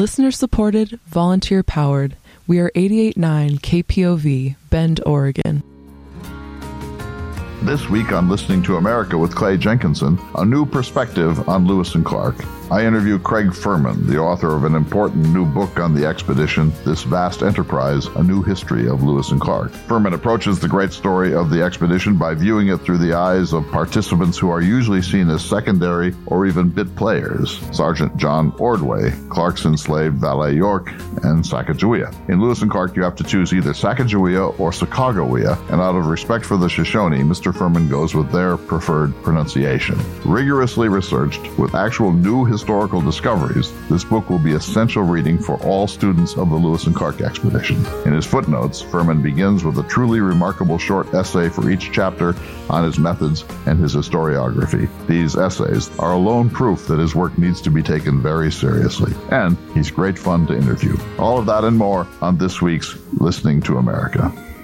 Listener-supported, volunteer-powered. We are 88.9 KPOV, Bend, Oregon. This week on Listening to America with Clay Jenkinson, a new perspective on Lewis and Clark. I interview Craig Furman, the author of an important new book on the expedition, This Vast Enterprise, A New History of Lewis and Clark. Furman approaches the great story of the expedition by viewing it through the eyes of participants who are usually seen as secondary or even bit players. Sergeant John Ordway, Clark's enslaved valet York, and Sacagawea. In Lewis and Clark, you have to choose either Sacagawea or Sacagawea, and out of respect for the Shoshone, Mr. Furman goes with their preferred pronunciation. Rigorously researched with actual new historical discoveries, this book will be essential reading for all students of the Lewis and Clark expedition. In his footnotes, Furman begins with a truly remarkable short essay for each chapter on his methods and his historiography. These essays are alone proof that his work needs to be taken very seriously, and he's great fun to interview. All of that and more on this week's Listening to America.